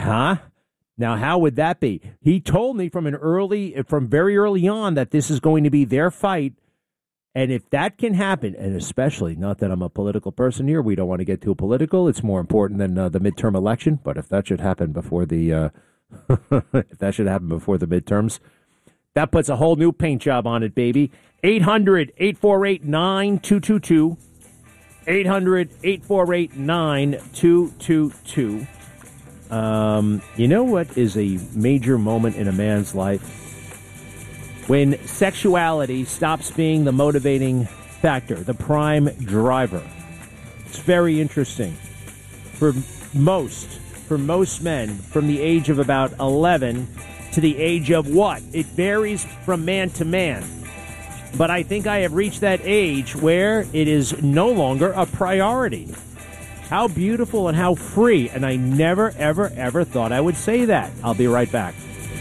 Huh? Now, how would that be? He told me from very early on that this is going to be their fight. And if that can happen, and especially, not that I'm a political person here, we don't want to get too political. It's more important than the midterm election. But if that should happen before the midterms, that puts a whole new paint job on it, baby. 800-848-9222. 800-848-9222. You know what is a major moment in a man's life? When sexuality stops being the motivating factor, the prime driver. It's very interesting. For most men, from the age of about 11 to the age of what? It varies from man to man. But I think I have reached that age where it is no longer a priority. How beautiful and how free. And I never, ever, ever thought I would say that. I'll be right back.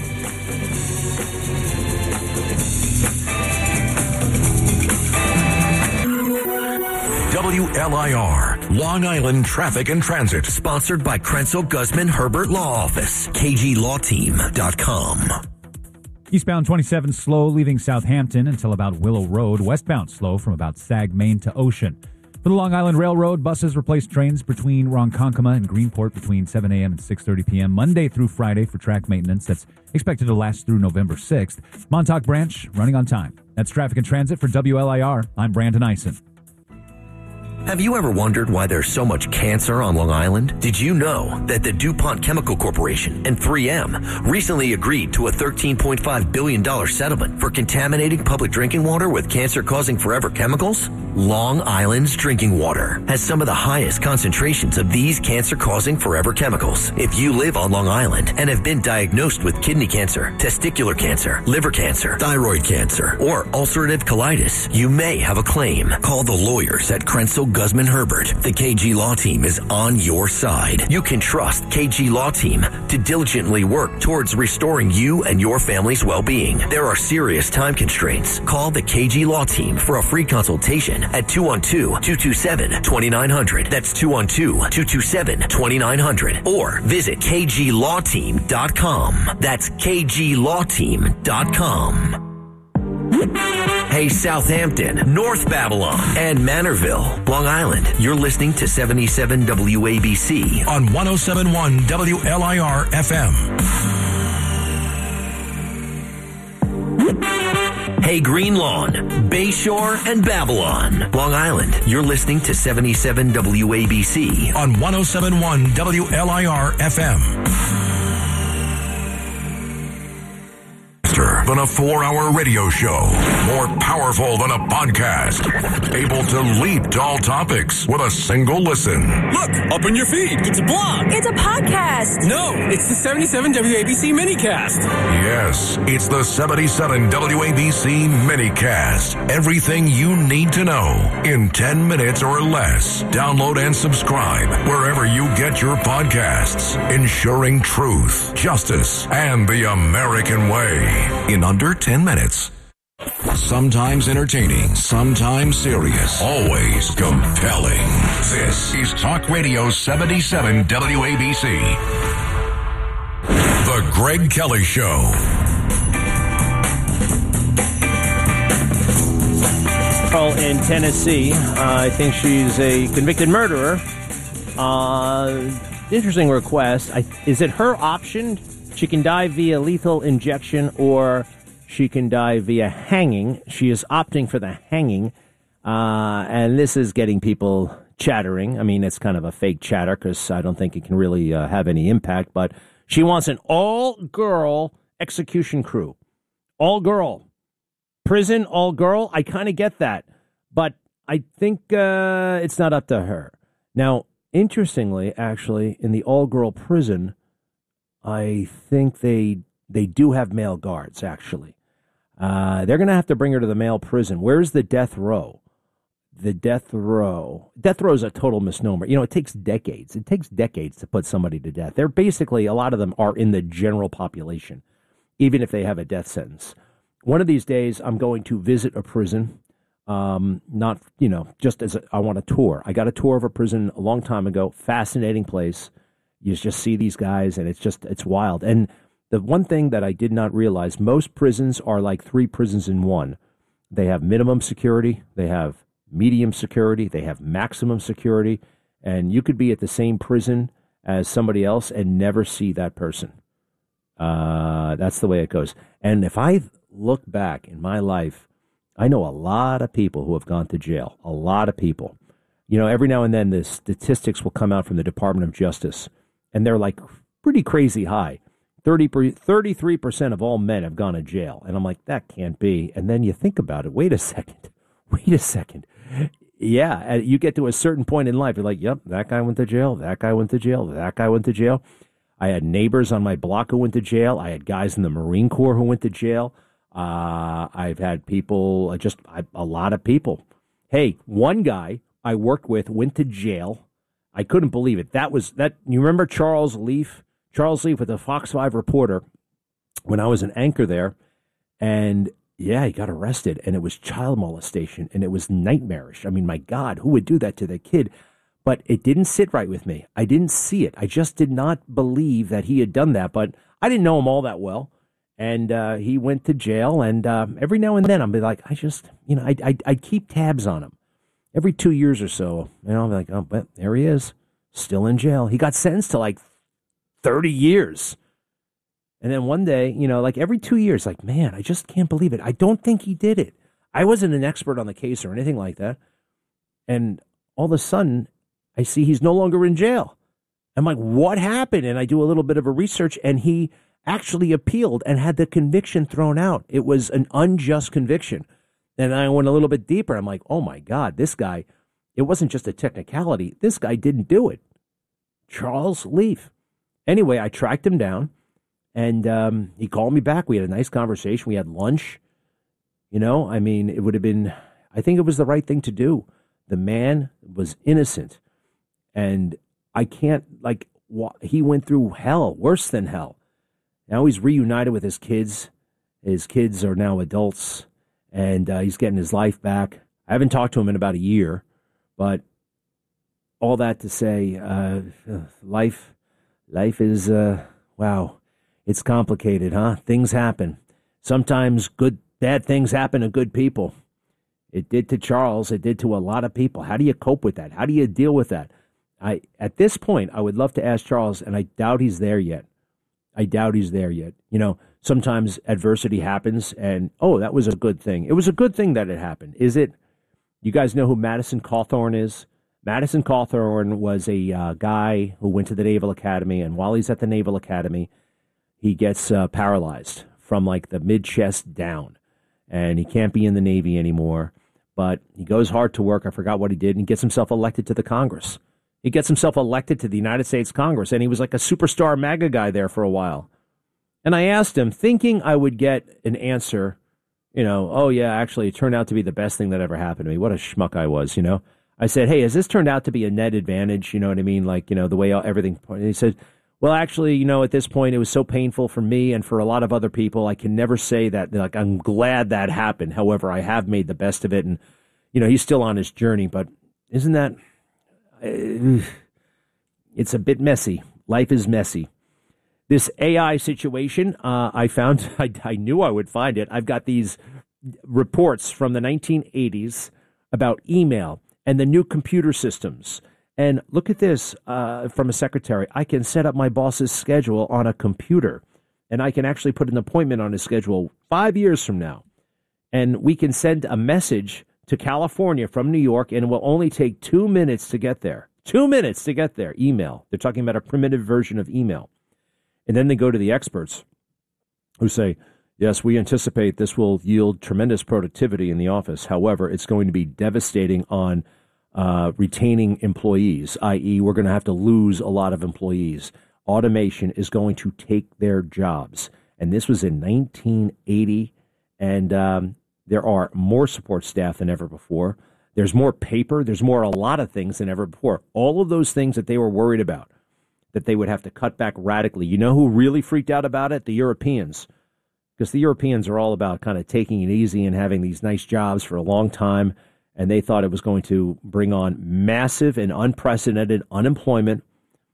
WLIR, Long Island Traffic and Transit. Sponsored by Krenzel Guzman Herbert Law Office. KGLawTeam.com. Eastbound 27 slow leaving Southampton until about Willow Road. Westbound slow from about Sag, Main to Ocean. For the Long Island Railroad, buses replace trains between Ronkonkoma and Greenport between 7 a.m. and 6:30 p.m. Monday through Friday for track maintenance that's expected to last through November 6th. Montauk Branch running on time. That's Traffic and Transit for WLIR. I'm Brandon Eisen. Have you ever wondered why there's so much cancer on Long Island? Did you know that the DuPont Chemical Corporation and 3M recently agreed to a $13.5 billion settlement for contaminating public drinking water with cancer-causing forever chemicals? Long Island's drinking water has some of the highest concentrations of these cancer-causing forever chemicals. If you live on Long Island and have been diagnosed with kidney cancer, testicular cancer, liver cancer, thyroid cancer, or ulcerative colitis, you may have a claim. Call the lawyers at Krenzel Guzman Herbert. The KG Law Team is on your side. You can trust KG Law Team to diligently work towards restoring you and your family's well-being. There are serious time constraints. Call the KG Law Team for a free consultation at 212-227-2900. That's 212-227-2900. Or visit KGLawTeam.com. That's KGLawTeam.com. Hey, Southampton, North Babylon, and Manorville, Long Island. You're listening to 77 WABC on 107.1 WLIR FM. Hey, Green Lawn, Bayshore, and Babylon, Long Island. You're listening to 77 WABC on 107.1 WLIR FM. Than a 4-hour radio show, more powerful than a podcast, able to leap tall topics with a single listen. Look, up in your feed, it's a blog. It's a podcast. No, it's the 77 WABC minicast. Yes, it's the 77 WABC minicast. Everything you need to know in 10 minutes or less. Download and subscribe wherever you get your podcasts. Ensuring truth, justice, and the American way in under 10 minutes. Sometimes entertaining, sometimes serious, always compelling. This is Talk Radio 77 WABC. The Greg Kelly Show. Girl in Tennessee, I think she's a convicted murderer. Interesting request. Is it her option? She can die via lethal injection or she can die via hanging. She is opting for the hanging. And this is getting people chattering. I mean, it's kind of a fake chatter because I don't think it can really have any impact. But she wants an all-girl execution crew. All-girl. Prison, all-girl. I kind of get that. But I think it's not up to her. Now, interestingly, actually, in the all-girl prison, I think they do have male guards, actually. They're going to have to bring her to the male prison. Where's the death row? The death row. Death row is a total misnomer. You know, it takes decades. It takes decades to put somebody to death. They're basically, a lot of them are in the general population, even if they have a death sentence. One of these days, I'm going to visit a prison. Not, just as I want a tour. I got a tour of a prison a long time ago. Fascinating place. you just see these guys, and it's wild. And the one thing that I did not realize, most prisons are like 3 prisons in one. They have minimum security, they have medium security, they have maximum security, and you could be at the same prison as somebody else and never see that person. That's the way it goes. And if I look back in my life, I know a lot of people who have gone to jail, a lot of people. You know, every now and then the statistics will come out from the Department of Justice, and they're like pretty crazy high. 33% of all men have gone to jail. And I'm like, that can't be. And then you think about it. Wait a second. Yeah, you get to a certain point in life. You're like, yep, that guy went to jail. That guy went to jail. That guy went to jail. I had neighbors on my block who went to jail. I had guys in the Marine Corps who went to jail. I've had people, a lot of people. Hey, one guy I worked with went to jail. I couldn't believe it. You remember Charles Leaf? Charles Leaf with the Fox 5 reporter when I was an anchor there. And yeah, he got arrested, and it was child molestation, and it was nightmarish. I mean, my God, who would do that to their kid? But it didn't sit right with me. I didn't see it. I just did not believe that he had done that. But I didn't know him all that well. And he went to jail, and every now and then I'll be like, I keep tabs on him. Every 2 years or so, I'm like, oh, but there he is, still in jail. He got sentenced to like 30 years. And then one day, like every 2 years, like, man, I just can't believe it. I don't think he did it. I wasn't an expert on the case or anything like that. And all of a sudden, I see he's no longer in jail. I'm like, what happened? And I do a little bit of a research, and he actually appealed and had the conviction thrown out. It was an unjust conviction. And I went a little bit deeper. I'm like, oh, my God, this guy, it wasn't just a technicality. This guy didn't do it. Charles Leaf. Anyway, I tracked him down, and he called me back. We had a nice conversation. We had lunch. It would have been, I think it was the right thing to do. The man was innocent. And I can't, he went through hell, worse than hell. Now he's reunited with his kids. His kids are now adults, and he's getting his life back. I haven't talked to him in about a year, but all that to say, life is, wow, it's complicated, huh? Things happen. Sometimes bad things happen to good people. It did to Charles. It did to a lot of people. How do you cope with that? How do you deal with that? At this point, I would love to ask Charles, and I doubt he's there yet. Sometimes adversity happens, and, oh, that was a good thing. It was a good thing that it happened. Is it? You guys know who Madison Cawthorn is? Madison Cawthorn was a guy who went to the Naval Academy, and while he's at the Naval Academy, he gets paralyzed from like the mid-chest down, and he can't be in the Navy anymore. But he goes hard to work. I forgot what he did, and he gets himself elected to the Congress. He gets himself elected to the United States Congress, and he was like a superstar MAGA guy there for a while. And I asked him, thinking I would get an answer, oh, yeah, actually, it turned out to be the best thing that ever happened to me. What a schmuck I was, I said, hey, has this turned out to be a net advantage? You know what I mean? Like, the way everything. And he said, well, actually, at this point, it was so painful for me and for a lot of other people. I can never say that. Like, I'm glad that happened. However, I have made the best of it. And, he's still on his journey. But isn't that, it's a bit messy. Life is messy. This AI situation, I found, I knew I would find it. I've got these reports from the 1980s about email and the new computer systems. And look at this from a secretary. I can set up my boss's schedule on a computer, and I can actually put an appointment on his schedule 5 years from now. And we can send a message to California from New York, and it will only take 2 minutes to get there. 2 minutes to get there. Email. They're talking about a primitive version of email. And then they go to the experts who say, yes, we anticipate this will yield tremendous productivity in the office. However, it's going to be devastating on retaining employees, i.e., we're going to have to lose a lot of employees. Automation is going to take their jobs. And this was in 1980, and there are more support staff than ever before. There's more paper. There's a lot of things than ever before. All of those things that they were worried about, that they would have to cut back radically. You know who really freaked out about it? The Europeans. Because the Europeans are all about kind of taking it easy and having these nice jobs for a long time. And they thought it was going to bring on massive and unprecedented unemployment.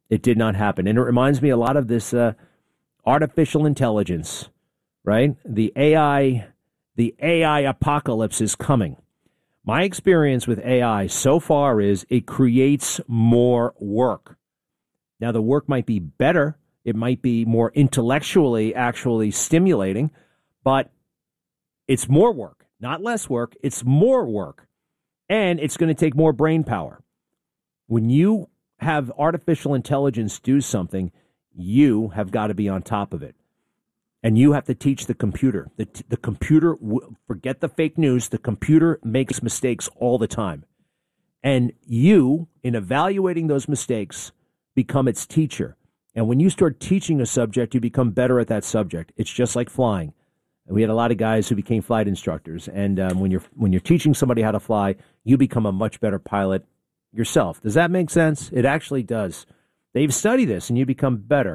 It did not happen. And it reminds me a lot of this artificial intelligence, right? The AI apocalypse is coming. My experience with AI so far is it creates more work. Now, the work might be better. It might be more intellectually actually stimulating, but it's more work, not less work. It's more work, and it's going to take more brain power. When you have artificial intelligence do something, you have got to be on top of it. And you have to teach the computer. The computer, forget the fake news, the computer makes mistakes all the time. And you, in evaluating those mistakes, become its teacher. And when you start teaching a subject, you become better at that subject. It's just like flying. We had a lot of guys who became flight instructors. And when you're teaching somebody how to fly, you become a much better pilot yourself. Does that make sense? It actually does. They've studied this, and you become better.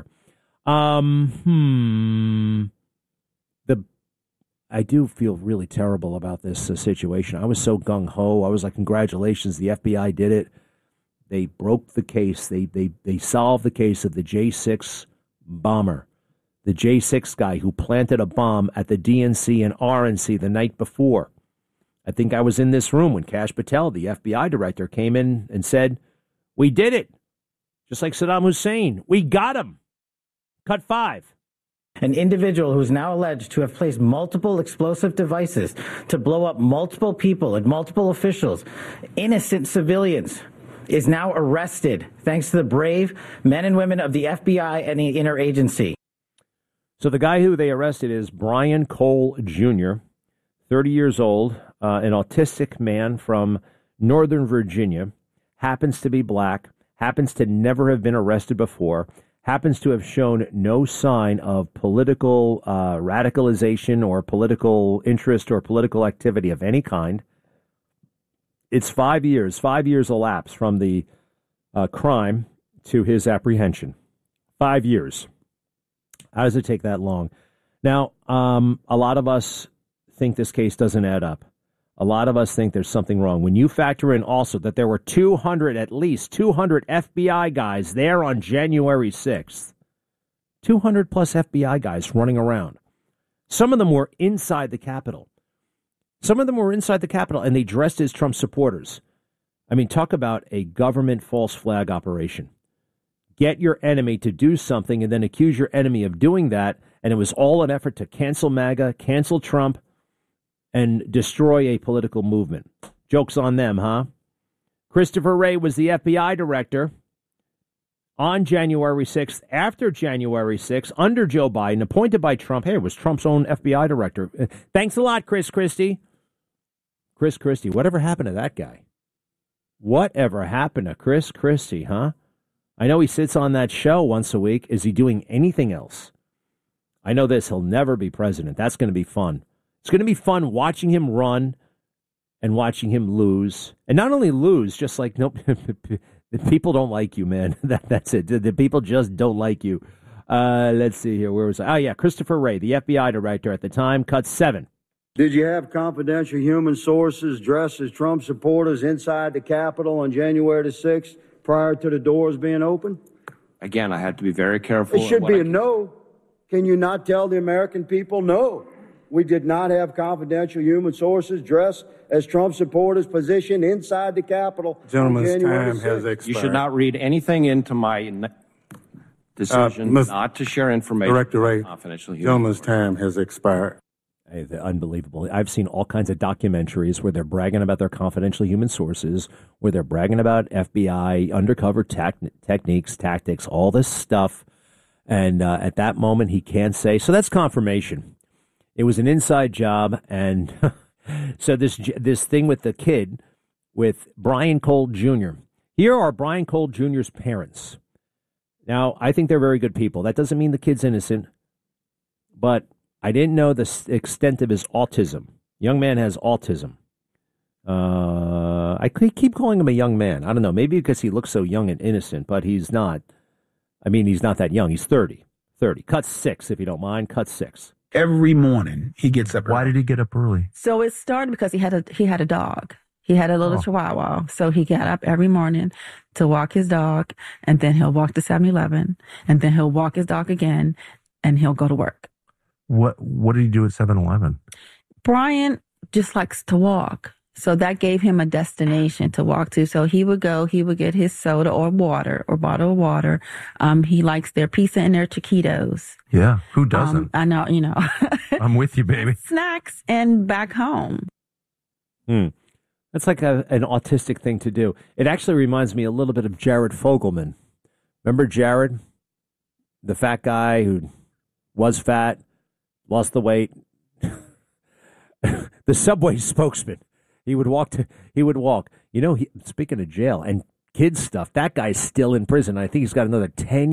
I do feel really terrible about this situation. I was so gung-ho. I was like, congratulations, the FBI did it. They broke the case. They solved the case of the J6 bomber, the J6 guy who planted a bomb at the DNC and RNC the night before. I think I was in this room when Kash Patel, the FBI director, came in and said, we did it. Just like Saddam Hussein. We got him. Cut 5. An individual who is now alleged to have placed multiple explosive devices to blow up multiple people and multiple officials, innocent civilians, is now arrested thanks to the brave men and women of the FBI and the interagency. So the guy who they arrested is Brian Cole Jr., 30 years old, an autistic man from Northern Virginia, happens to be black, happens to never have been arrested before, happens to have shown no sign of political radicalization or political interest or political activity of any kind. It's 5 years. 5 years elapsed from the crime to his apprehension. 5 years. How does it take that long? Now, a lot of us think this case doesn't add up. A lot of us think there's something wrong. When you factor in also that there were at least 200 FBI guys there on January 6th, 200 plus FBI guys running around. Some of them were inside the Capitol. And they dressed as Trump supporters. I mean, talk about a government false flag operation. Get your enemy to do something and then accuse your enemy of doing that. And it was all an effort to cancel MAGA, cancel Trump, and destroy a political movement. Joke's on them, huh? Christopher Wray was the FBI director on January 6th, after January 6th, under Joe Biden, appointed by Trump. Hey, it was Trump's own FBI director. Thanks a lot, Chris Christie. Chris Christie, whatever happened to that guy? Whatever happened to Chris Christie, huh? I know he sits on that show once a week. Is he doing anything else? I know this. He'll never be president. That's going to be fun. It's going to be fun watching him run and watching him lose. And not only lose, just like, nope, the people don't like you, man. That's it. The people just don't like you. Let's see here. Where was I? Oh, yeah, Christopher Wray, the FBI director at the time, cut 7. Did you have confidential human sources dressed as Trump supporters inside the Capitol on January the 6th prior to the doors being open? Again, I have to be very careful. It should be a no. Can you not tell the American people no? We did not have confidential human sources dressed as Trump supporters positioned inside the Capitol. Gentleman's time has expired. You should not read anything into my decision not to share information. Director Wray, confidential human gentleman's time has expired. Hey, unbelievable. I've seen all kinds of documentaries where they're bragging about their confidential human sources, where they're bragging about FBI undercover techniques, tactics, all this stuff. And at that moment, he can't say. So that's confirmation. It was an inside job. And so this thing with the kid, with Brian Cole Jr. Here are Brian Cole Jr.'s parents. Now, I think they're very good people. That doesn't mean the kid's innocent. But I didn't know the extent of his autism. Young man has autism. I keep calling him a young man. I don't know. Maybe because he looks so young and innocent, but he's not. I mean, he's not that young. He's 30. 30. Cut 6, if you don't mind. Cut 6. Every morning he gets up. Why did he get up early? So it started because he had a dog. He had a little chihuahua. So he got up every morning to walk his dog, and then he'll walk to 7-Eleven, and then he'll walk his dog again, and he'll go to work. What did he do at 7-Eleven? Brian just likes to walk. So that gave him a destination to walk to. So he would get his soda or water or bottle of water. He likes their pizza and their Chiquitos. Yeah, who doesn't? I know, I'm with you, baby. Snacks and back home. That's like an autistic thing to do. It actually reminds me a little bit of Jared Fogelman. Remember Jared? The fat guy who was fat, lost the weight. The Subway spokesman. He would walk. Speaking of jail and kids stuff, that guy's still in prison. I think he's got another 10